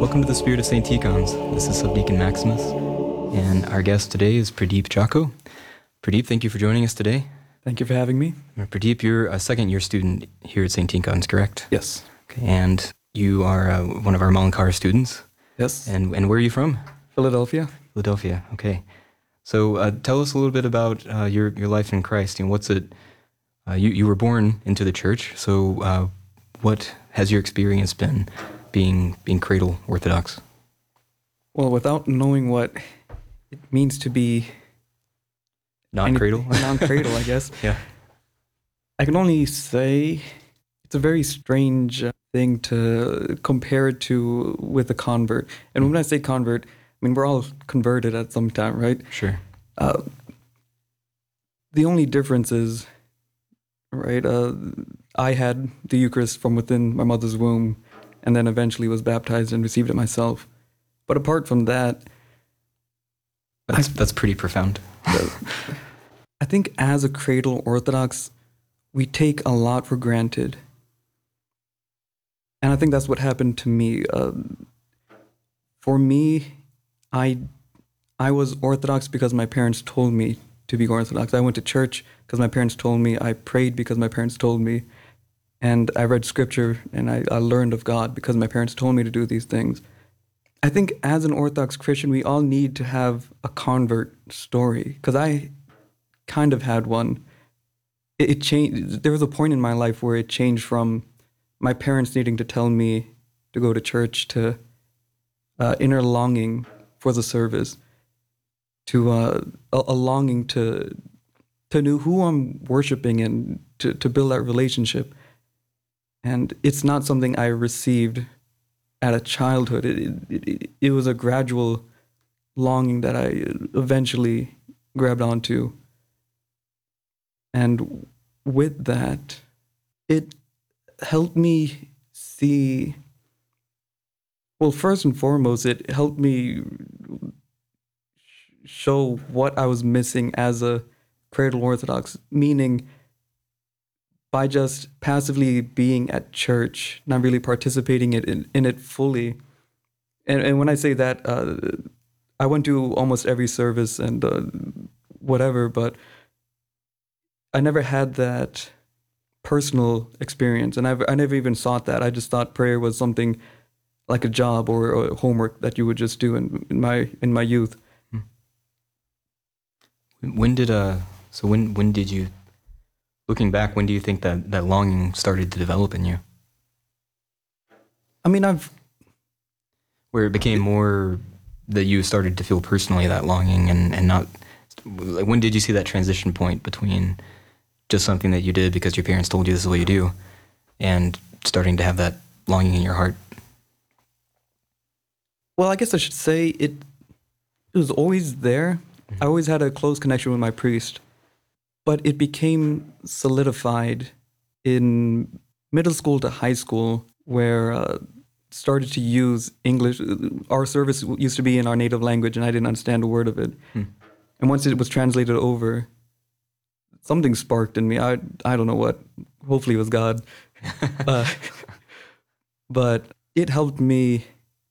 Welcome to the Spirit of St. Ticons. This is Subdeacon Maximus, and our guest today is Pradeep Jacko. Pradeep, thank you for joining us today. Thank you for having me. Pradeep, you're a second-year student here at St. Ticons, correct? Yes. Okay, and you are one of our Malankara students. Yes. And where are you from? Philadelphia. Philadelphia, okay. So tell us a little bit about your life in Christ. You know, what's it? You were born into the church, so what has your experience been being cradle Orthodox? Well, without knowing what it means to be non-cradle, non-cradle, I guess. Yeah. I can only say it's a very strange thing to compare it to with a convert. And when I say convert, I mean we're all converted at some time, right? Sure. The only difference is, right? I had the Eucharist from within my mother's womb, and then eventually was baptized and received it myself. But apart from that, That's pretty profound. I think as a cradle Orthodox, we take a lot for granted. And I think that's what happened to me. For me, I was Orthodox because my parents told me to be Orthodox. I went to church because my parents told me. I prayed because my parents told me. And I read scripture and I learned of God because my parents told me to do these things. I think as an Orthodox Christian, we all need to have a convert story, because I kind of had one. It changed. There was a point in my life where it changed from my parents needing to tell me to go to church to inner longing for the service, to a longing to know who I'm worshiping and to build that relationship. And it's not something I received at a childhood. It was a gradual longing that I eventually grabbed onto. And with that, it helped me see, well, first and foremost, it helped me show what I was missing as a cradle Orthodox, meaning by just passively being at church, not really participating in it fully. And when I say that, I went to almost every service and whatever, but I never had that personal experience. And I never even sought that. I just thought prayer was something like a job or homework that you would just do in my youth. When did you, looking back, when do you think that longing started to develop in you? I mean, where it became more that you started to feel personally that longing and not, like, when did you see that transition point between just something that you did because your parents told you this is what you do and starting to have that longing in your heart? Well, I guess I should say it was always there. I always had a close connection with my priest, but it became solidified in middle school to high school, where started to use English. Our service used to be in our native language, and I didn't understand a word of it. And once it was translated over, something sparked in me. I don't know what. Hopefully it was God. But it helped me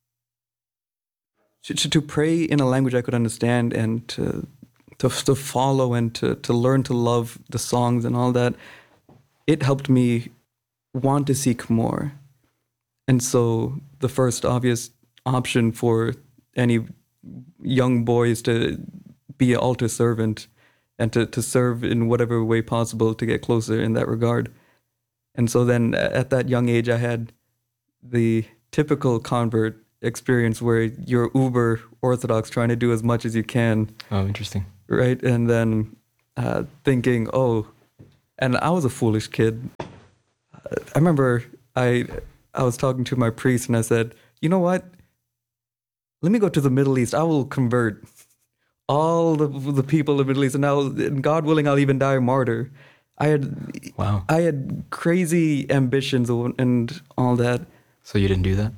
to pray in a language I could understand, and to follow and to learn to love the songs and all that. It helped me want to seek more. And so the first obvious option for any young boy is to be an altar servant and to serve in whatever way possible to get closer in that regard. And so then at that young age, I had the typical convert experience where you're uber Orthodox, trying to do as much as you can. Oh, interesting. Right? And then thinking, and I was a foolish kid. I remember I was talking to my priest and I said, you know what? Let me go to the Middle East. I will convert all the people of the Middle East, and God willing, I'll even die a martyr. I had crazy ambitions and all that. So you didn't do that?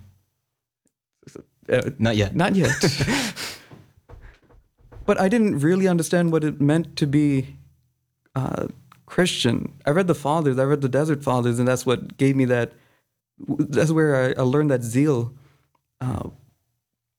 Not yet. Not yet. But I didn't really understand what it meant to be Christian. I read the Fathers, I read the Desert Fathers, and that's what gave me that. That's where I learned that zeal.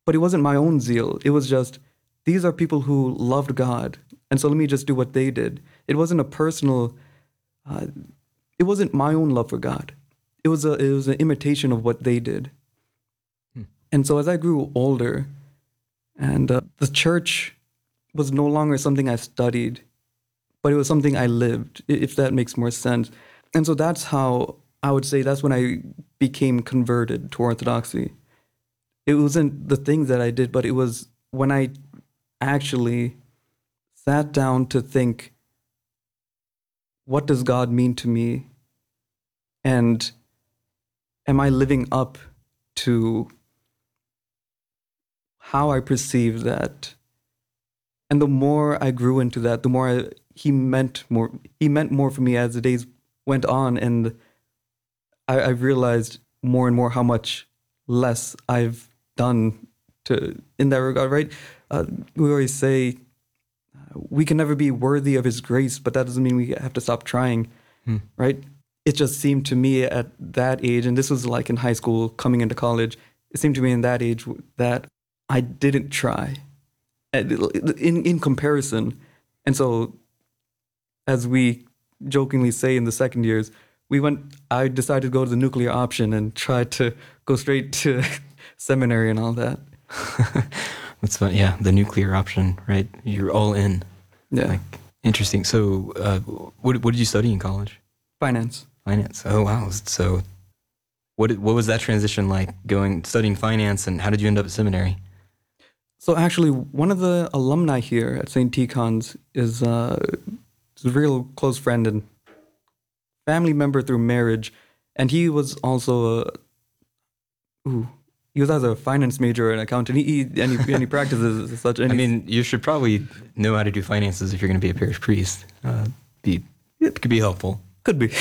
But it wasn't my own zeal. It was just, these are people who loved God. And so let me just do what they did. It wasn't a personal, it wasn't my own love for God. It was an imitation of what they did. And so as I grew older, and the church was no longer something I studied, but it was something I lived, if that makes more sense. And so that's how I would say that's when I became converted to Orthodoxy. It wasn't the things that I did, but it was when I actually sat down to think, what does God mean to me? And am I living up to how I perceive that? And the more I grew into that, the more he meant more. He meant more for me as the days went on, and I realized more and more how much less I've done in that regard. Right? We always say we can never be worthy of His grace, but that doesn't mean we have to stop trying. Right? It just seemed to me at that age, and this was like in high school, coming into college. It seemed to me in that age that I didn't try in comparison. And so, as we jokingly say in the second years, I decided to go to the nuclear option and try to go straight to seminary and all that. That's fun. Yeah, the nuclear option, right? You're all in. Yeah. Like, interesting. So, what did you study in college? Finance. Finance. Oh, wow. So, what was that transition like, studying finance, and how did you end up at seminary? So actually, one of the alumni here at St. Tikhon's is a real close friend and family member through marriage, and he was also he was either a finance major or an accountant. He practices as such. And I mean, you should probably know how to do finances if you're going to be a parish priest. It could be helpful. Could be.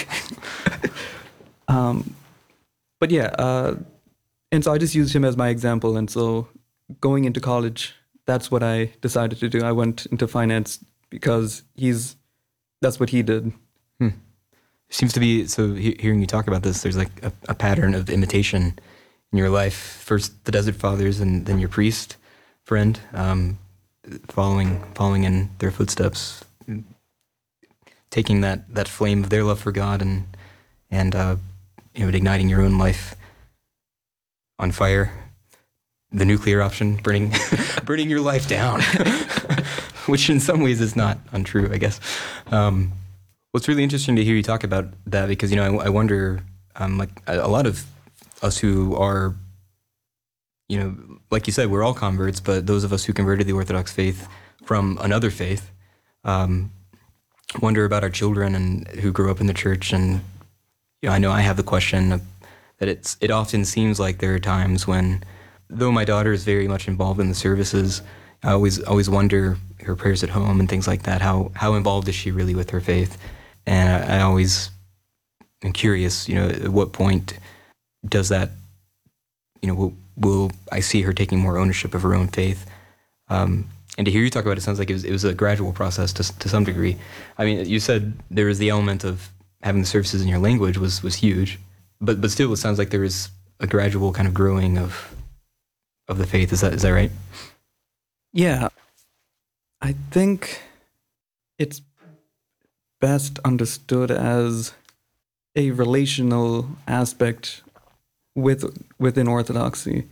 But yeah, and so I just used him as my example, and so going into college, that's what I decided to do. I went into finance because that's what he did. Seems to be, so hearing you talk about this, there's like a pattern of imitation in your life. First the Desert Fathers, and then your priest friend, following in their footsteps, taking that flame of their love for God and igniting your own life on fire. The nuclear option, burning your life down, which in some ways is not untrue, I guess. What's really interesting to hear you talk about that, because I wonder, like a lot of us who are, like you said, we're all converts, but those of us who converted the Orthodox faith from another faith, wonder about our children and who grew up in the church. And I know I have the question that it often seems like there are times when, though my daughter is very much involved in the services, I always wonder her prayers at home and things like that. How involved is she really with her faith? And I always am curious, at what point does that, will I see her taking more ownership of her own faith? And to hear you talk about it, sounds like it was a gradual process to some degree. I mean, you said there was the element of having the services in your language was huge, but still, it sounds like there was a gradual kind of growing of the faith. Is that right? Yeah. I think it's best understood as a relational aspect within Orthodoxy.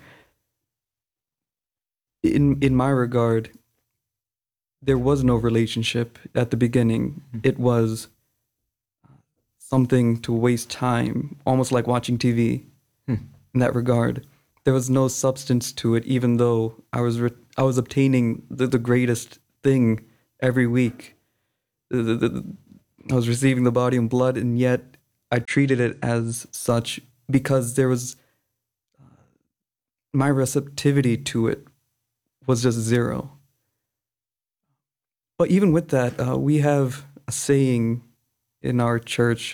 In my regard, there was no relationship at the beginning. It was something to waste time, almost like watching TV in that regard. There was no substance to it, even though I was obtaining the greatest thing every week. I was receiving the body and blood, and yet I treated it as such because there was my receptivity to it was just zero. But even with that, we have a saying in our church.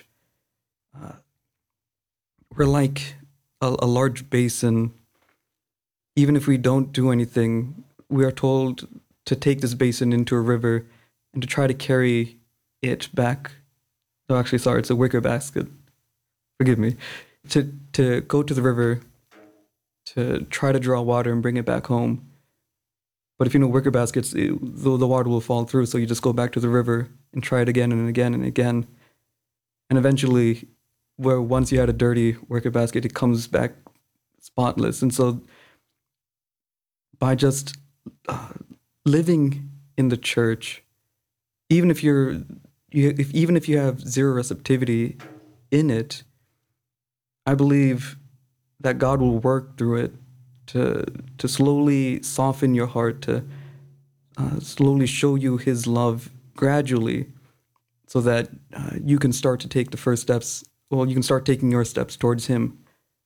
We're like a large basin. Even if we don't do anything, we are told to take this basin into a river and to try to carry it back. No, actually, sorry, it's a wicker basket. Forgive me. To go to the river, to try to draw water and bring it back home. But if you know wicker baskets, the water will fall through, so you just go back to the river and try it again and again and again. And eventually, where once you had a dirty wicker basket, it comes back spotless. And so by just living in the church, even if even if you have zero receptivity in it, I believe that God will work through it to slowly soften your heart, to slowly show you His love gradually, so that you can start to take the first steps. Well, you can start taking your steps towards Him.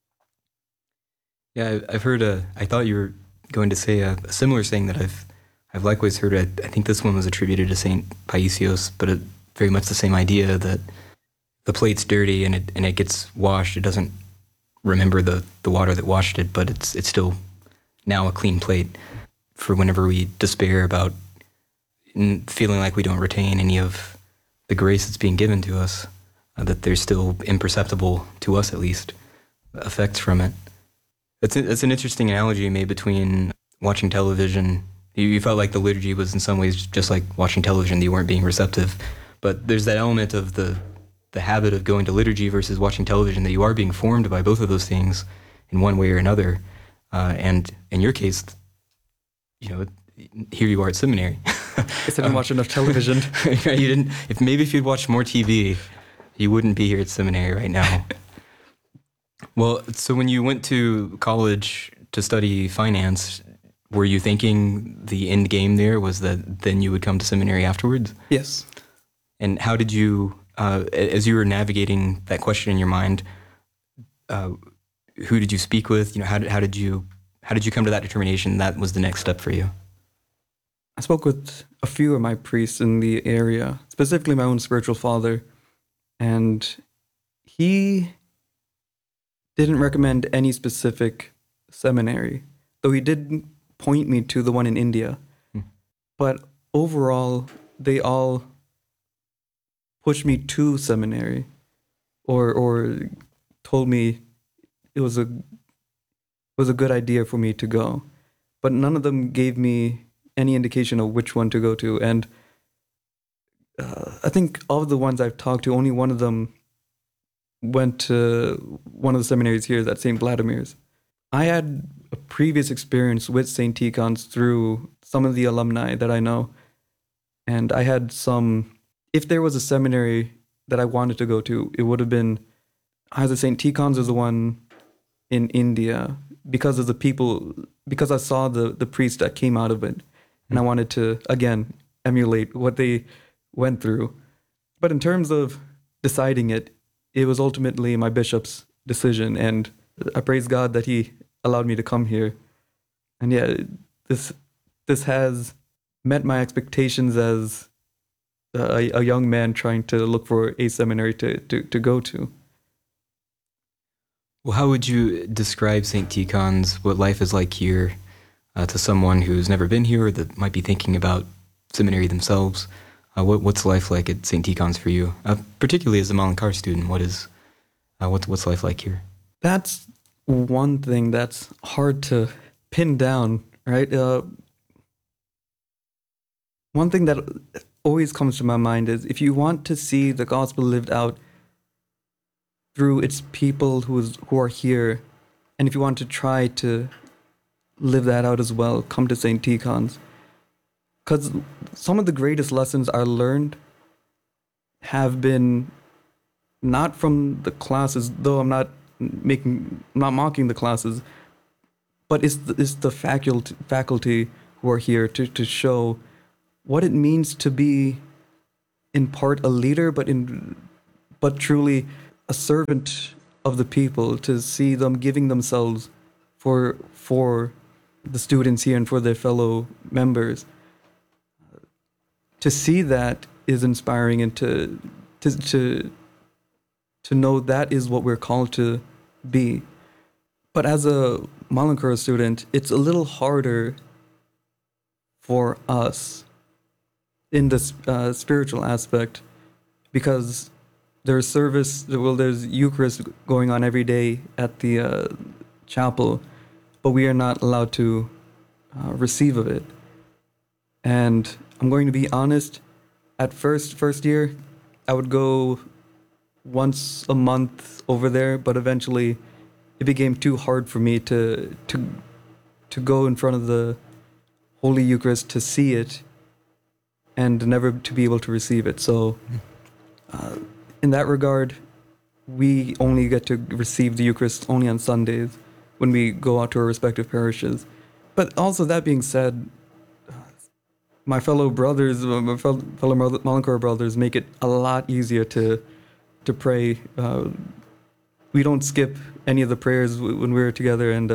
Yeah, I've heard. I thought you were going to say a similar saying that I've likewise heard. I think this one was attributed to Saint Paisios, but very much the same idea that the plate's dirty and it gets washed. It doesn't remember the water that washed it, but it's still now a clean plate. For whenever we despair about feeling like we don't retain any of the grace that's being given to us, that there's still imperceptible, to us at least, effects from it. That's an interesting analogy you made between watching television. You felt like the liturgy was in some ways just like watching television, that you weren't being receptive. But there's that element of the habit of going to liturgy versus watching television, that you are being formed by both of those things in one way or another. And in your case, here you are at seminary. I guess I didn't watch enough television. You didn't. If you'd watched more TV, you wouldn't be here at seminary right now. Well, so when you went to college to study finance, were you thinking the end game there was that then you would come to seminary afterwards? Yes. And how did you, as you were navigating that question in your mind, who did you speak with? How did you come to that determination that was the next step for you? I spoke with a few of my priests in the area, specifically my own spiritual father, and he didn't recommend any specific seminary, though he did point me to the one in India. But overall, they all pushed me to seminary, or told me it was a good idea for me to go. But none of them gave me any indication of which one to go to. And I think of the ones I've talked to, only one of them went to one of the seminaries here, at St. Vladimir's. I had a previous experience with St. Tikhon's through some of the alumni that I know. And I had if there was a seminary that I wanted to go to, it would have been either St. Tikhon's or the one in India, because I saw the priest that came out of it. And I wanted to, again, emulate what they went through. But in terms of deciding it, it was ultimately my bishop's decision. And I praise God that he allowed me to come here. And yeah, this has met my expectations as a young man trying to look for a seminary to go to. Well, how would you describe St. Tikhon's, what life is like here, to someone who's never been here or that might be thinking about seminary themselves? What's life like at St. Tikhon's for you, particularly as a Malankar student? What's life like here? That's one thing that's hard to pin down, right? One thing that always comes to my mind is, if you want to see the gospel lived out through its people who are here, and if you want to try to live that out as well, come to St. Tikhon's. Because some of the greatest lessons I learned have been not from the classes, though I'm not mocking the classes, but it's the faculty who are here to show what it means to be in part a leader, but truly a servant of the people, to see them giving themselves for the students here and for their fellow members. To see that is inspiring, and to know that is what we're called to be. But as a Malankara student, it's a little harder for us in this spiritual aspect, because there's there's Eucharist going on every day at the chapel, but we are not allowed to receive of it. And I'm going to be honest, at first year, I would go once a month over there, but eventually it became too hard for me to go in front of the Holy Eucharist to see it and never to be able to receive it. So in that regard, we only get to receive the Eucharist only on Sundays when we go out to our respective parishes. But also, that being said, my fellow brothers, my fellow Malankara brothers, make it a lot easier to pray. We don't skip any of the prayers when we're together, and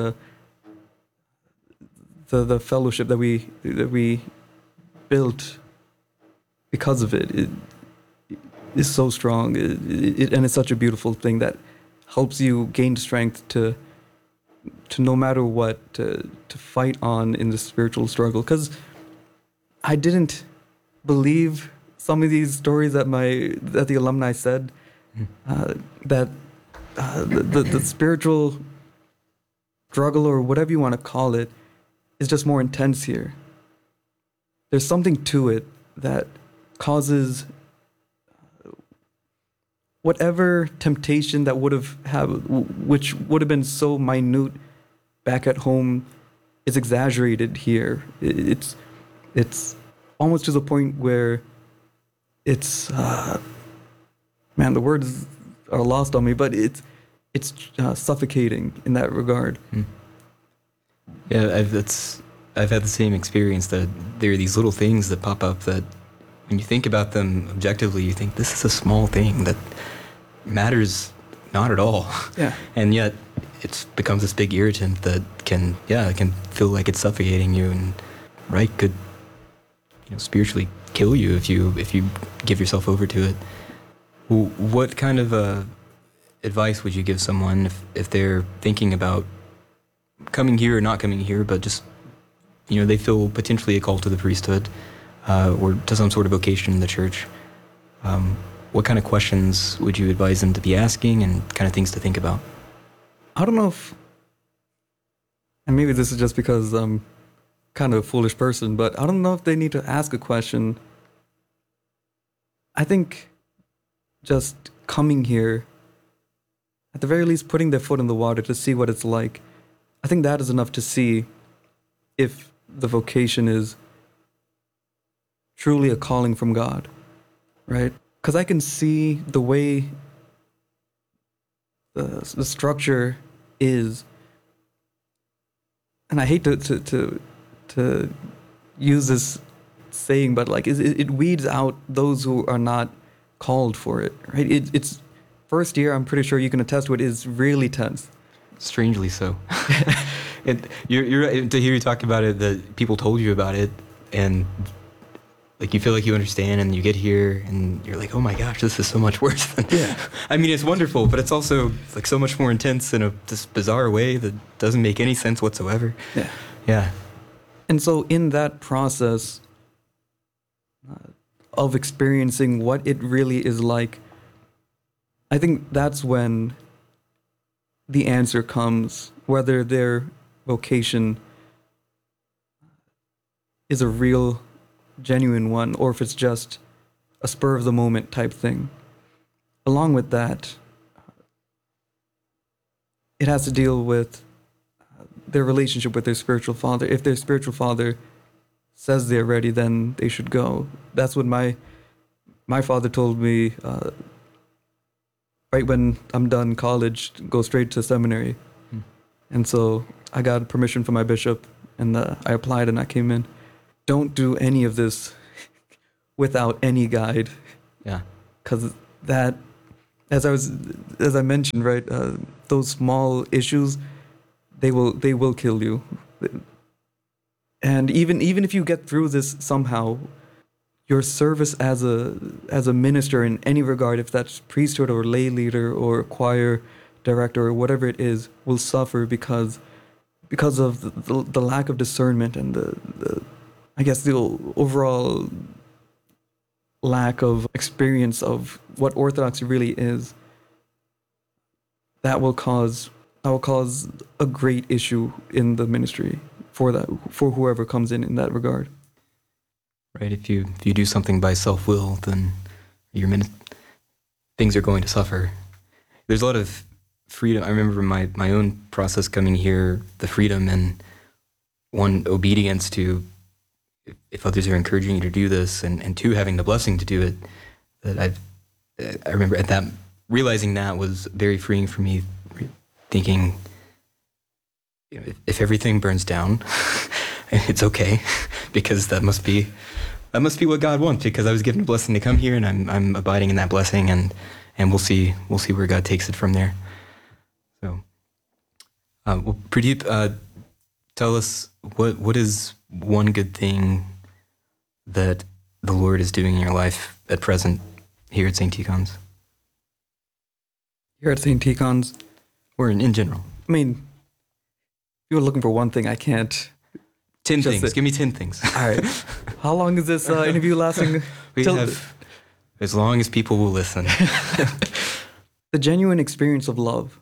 the fellowship that we built because of it is so strong. And it's such a beautiful thing that helps you gain strength to no matter what to fight on in the spiritual struggle. Because I didn't believe some of these stories that the alumni said, that the spiritual struggle, or whatever you want to call it, is just more intense here. There's something to it that causes whatever temptation that which would have been so minute back at home, is exaggerated here. It's almost to the point where it's man, the words are lost on me, but it's suffocating in that regard. Yeah, I've had the same experience, that there are these little things that pop up that when you think about them objectively, you think this is a small thing that matters not at all. Yeah. And yet it becomes this big irritant that can feel like it's suffocating you, and could spiritually kill you if you give yourself over to it. What kind of advice would you give someone if they're thinking about coming here or not coming here, but just they feel potentially a call to the priesthood or to some sort of vocation in the church? What kind of questions would you advise them to be asking, and kind of things to think about? I don't know and maybe this is just because I'm kind of a foolish person, but I don't know if they need to ask a question. I think just coming here, at the very least putting their foot in the water to see what it's like, I think that is enough to see if the vocation is truly a calling from God, right? Because I can see the way the structure is, and I hate to use this saying, but it weeds out those who are not called for it, right? It's first year, I'm pretty sure you can attest to it, is really tense. Strangely so. You're right to hear you talk about it, that people told you about it, and you feel like you understand, and you get here and you're like, oh my gosh, this is so much worse than... Yeah. I mean, it's wonderful, but it's also so much more intense in this bizarre way that doesn't make any sense whatsoever. Yeah. Yeah. And so in that process of experiencing what it really is like, I think that's when the answer comes, whether their vocation is a real, genuine one, or if it's just a spur of the moment type thing. Along with that, it has to deal with their relationship with their spiritual father. If their spiritual father says they're ready, then they should go. That's what my father told me right when I'm done college, go straight to seminary. And so I got permission from my bishop, and I applied and I came in. Don't do any of this without any guide. Yeah. Because that, as I mentioned, right, those small issues, they will kill you. And even if you get through this somehow, your service as a minister in any regard, if that's priesthood or lay leader or choir director or whatever it is, will suffer because of the lack of discernment and the I guess the overall lack of experience of what Orthodoxy really is. That will cause I will cause a great issue in the ministry for whoever comes in that regard. Right. If you do something by self-will, then things are going to suffer. There's a lot of freedom. I remember my own process coming here, the freedom and one, obedience to, if others are encouraging you to do this, and two, having the blessing to do it. That I remember at that, realizing that was very freeing for me, thinking, if everything burns down, it's okay, because that must be what God wants, because I was given a blessing to come here, and I'm abiding in that blessing, and we'll see where God takes it from there. So, well, Pradeep, tell us what is one good thing that the Lord is doing in your life at present here at St. Tikhon's? Here at St. Tikhon's? Or in general? I mean, if you were looking for one thing, I can't. 10 things. Give me 10 things. All right. How long is this interview lasting? We have as long as people will listen. The genuine experience of love.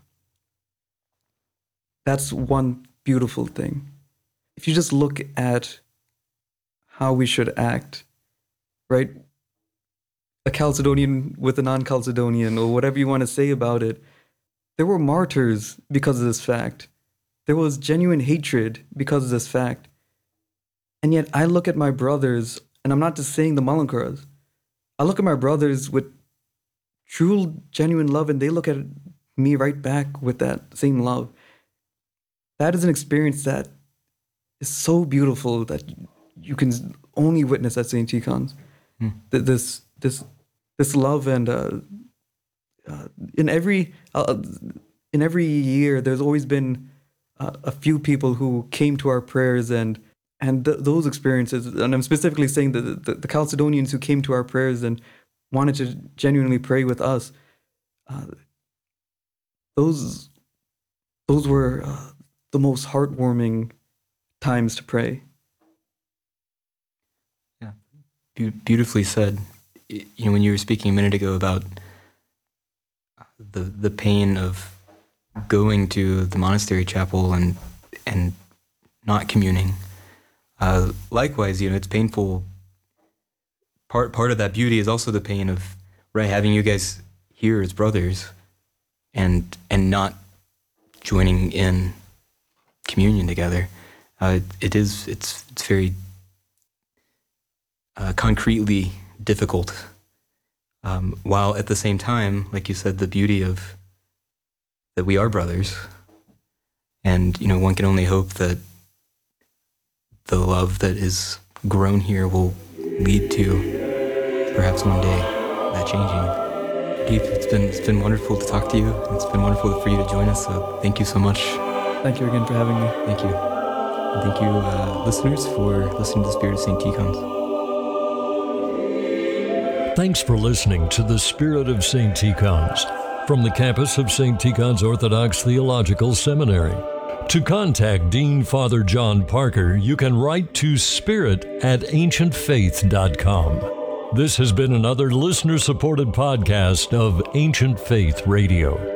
That's one beautiful thing. If you just look at how we should act, right? A Chalcedonian with a non-Chalcedonian, or whatever you want to say about it, there were martyrs because of this fact. There was genuine hatred because of this fact. And yet I look at my brothers, and I'm not just saying the Malankaras, I look at my brothers with true, genuine love, and they look at me right back with that same love. That is an experience that is so beautiful that you can only witness at St. Tikhon's. This love, and in every year, there's always been a few people who came to our prayers, and those experiences, and I'm specifically saying the Chalcedonians who came to our prayers and wanted to genuinely pray with us. Those were the most heartwarming times to pray. Yeah, beautifully said. When you were speaking a minute ago about the pain of going to the monastery chapel and not communing. Likewise, it's painful. Part of that beauty is also the pain of having you guys here as brothers, and not joining in communion together. It's very concretely difficult. While at the same time, like you said, the beauty of that we are brothers, and one can only hope that the love that is grown here will lead to perhaps one day that changing. Keith, it's been wonderful to talk to you. It's been wonderful for you to join us. So thank you so much. Thank you again for having me. Thank you. And thank you, listeners, for listening to the Spirit of St. Tikhon's. Thanks for listening to the Spirit of St. Tikhon's from the campus of St. Tikhon's Orthodox Theological Seminary. To contact Dean Father John Parker, you can write to spirit@ancientfaith.com. This has been another listener-supported podcast of Ancient Faith Radio.